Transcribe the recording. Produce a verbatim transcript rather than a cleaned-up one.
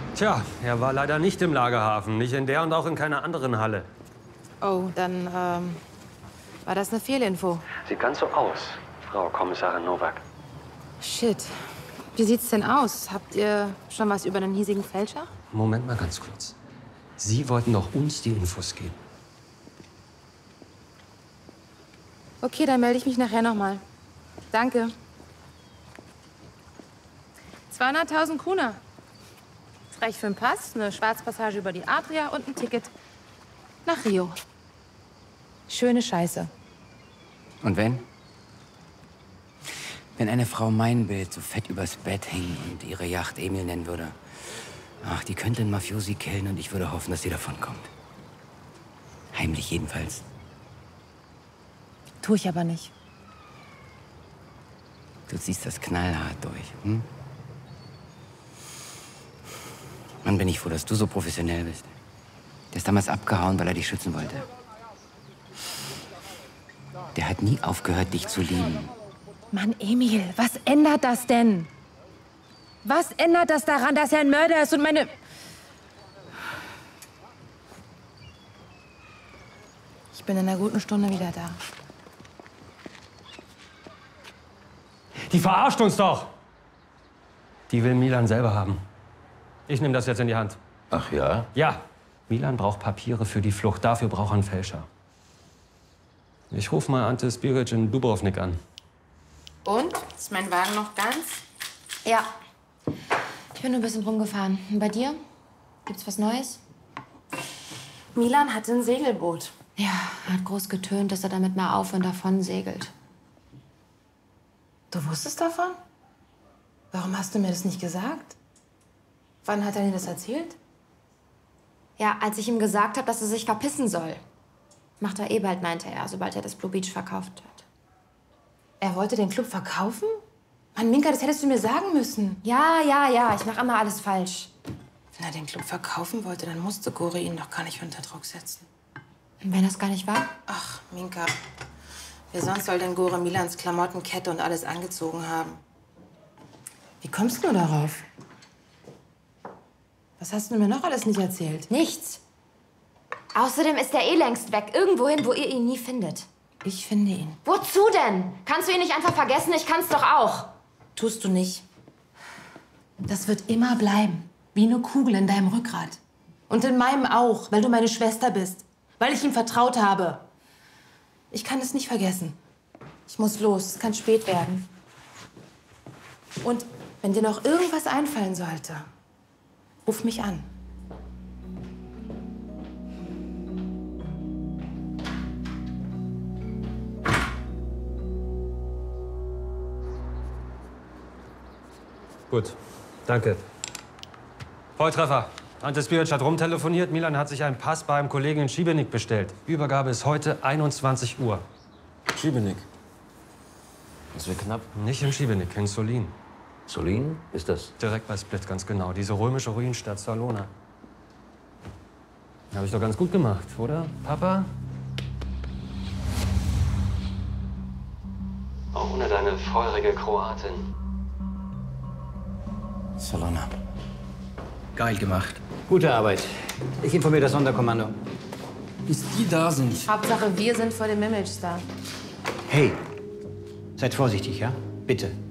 Tja, er war leider nicht im Lagerhafen. Nicht in der und auch in keiner anderen Halle. Oh, dann ähm, war das eine Fehlinfo. Sieht ganz so aus, Frau Kommissarin Nowak. Shit. Wie sieht's denn aus? Habt ihr schon was über einen hiesigen Fälscher? Moment mal ganz kurz. Sie wollten doch uns die Infos geben. Okay, dann melde ich mich nachher noch mal. Danke. zweihunderttausend Kuna. Das reicht für einen Pass, eine Schwarzpassage über die Adria und ein Ticket nach Rio. Schöne Scheiße. Und wenn? Wenn eine Frau mein Bild so fett übers Bett hängen und ihre Yacht Emil nennen würde. Ach, die könnte einen Mafiosi killen und ich würde hoffen, dass sie davonkommt. Heimlich jedenfalls. Tue ich aber nicht. Du ziehst das knallhart durch, hm? Mann, bin ich froh, dass du so professionell bist. Der ist damals abgehauen, weil er dich schützen wollte. Der hat nie aufgehört, dich zu lieben. Mann, Emil, was ändert das denn? Was ändert das daran, dass er ein Mörder ist und meine... Ich bin in einer guten Stunde wieder da. Die verarscht uns doch! Die will Milan selber haben. Ich nehme das jetzt in die Hand. Ach ja? Ja. Milan braucht Papiere für die Flucht. Dafür braucht er einen Fälscher. Ich rufe mal Ante Spiric in Dubrovnik an. Und? Ist mein Wagen noch ganz? Ja. Ich bin nur ein bisschen rumgefahren. Und bei dir? Gibt's was Neues? Milan hatte ein Segelboot. Ja, er hat groß getönt, dass er damit mal auf und davon segelt. Du wusstest davon? Warum hast du mir das nicht gesagt? Wann hat er dir das erzählt? Ja, als ich ihm gesagt habe, dass er sich verpissen soll. Macht er eh bald, meinte er, sobald er das Blue Beach verkauft hat. Er wollte den Club verkaufen? Mann, Minka, das hättest du mir sagen müssen. Ja, ja, ja, ich mache immer alles falsch. Wenn er den Club verkaufen wollte, dann musste Gore ihn doch gar nicht unter Druck setzen. Und wenn das gar nicht war? Ach, Minka, wer sonst soll denn Gore Milans Klamotten, Kette und alles angezogen haben? Wie kommst du darauf? Was hast du mir noch alles nicht erzählt? Nichts. Außerdem ist er eh längst weg. Irgendwohin, wo ihr ihn nie findet. Ich finde ihn. Wozu denn? Kannst du ihn nicht einfach vergessen? Ich kann's doch auch. Tust du nicht. Das wird immer bleiben. Wie eine Kugel in deinem Rückgrat. Und in meinem auch, weil du meine Schwester bist. Weil ich ihm vertraut habe. Ich kann es nicht vergessen. Ich muss los, es kann spät werden. Und wenn dir noch irgendwas einfallen sollte, ruf mich an. Gut, danke. Volltreffer. Ante Spiric hat rumtelefoniert. Milan hat sich einen Pass bei einem Kollegen in Šibenik bestellt. Übergabe ist heute einundzwanzig Uhr. Šibenik. Das wäre knapp. Nicht in Šibenik, in Solin. Solin? Ist das? Direkt bei Split, ganz genau. Diese römische Ruinenstadt Salona. Habe ich doch ganz gut gemacht, oder, Papa? Auch ohne deine feurige Kroatin. Salona. Geil gemacht. Gute Arbeit. Ich informiere das Sonderkommando. Bis die da sind. Hauptsache, wir sind vor dem Image da. Hey, seid vorsichtig, ja? Bitte.